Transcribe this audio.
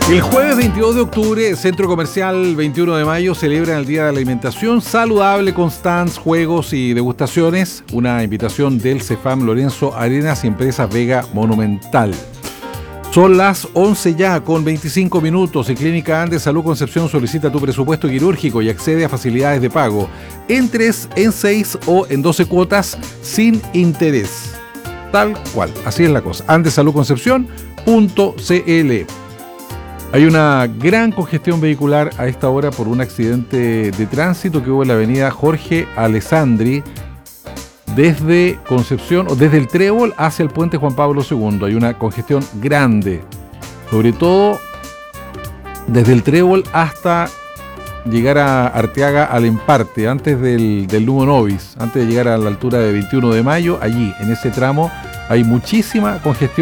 El jueves 22 de octubre, Centro Comercial 21 de Mayo celebra el Día de la Alimentación Saludable con stands, juegos y degustaciones. Una invitación del Cefam Lorenzo Arenas y Empresas Vega Monumental. Son las 11 ya con 25 minutos y Clínica Andes Salud Concepción solicita tu presupuesto quirúrgico y accede a facilidades de pago en 3, en 6 o en 12 cuotas sin interés. Tal cual, así es la cosa. andesaludconcepción.cl. Hay una gran congestión vehicular a esta hora por un accidente de tránsito que hubo en la avenida Jorge Alessandri desde Concepción o desde el Trébol hacia el puente Juan Pablo II. Hay una congestión grande, sobre todo desde el Trébol hasta llegar a Arteaga al Emparte, antes del Numo Novis, antes de llegar a la altura de 21 de Mayo. Allí, en ese tramo, hay muchísima congestión